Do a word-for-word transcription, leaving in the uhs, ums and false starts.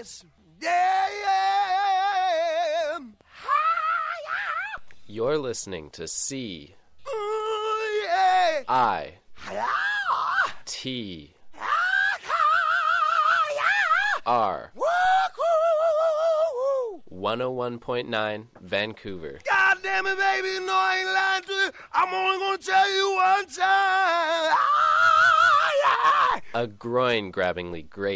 yes. Yeah, yeah. You're listening to C Ooh, yeah. I T R one oh one point nine Vancouver. God damn it, baby, you know I ain't lying to you. I'm only gonna tell you one time. A groin-grabbingly great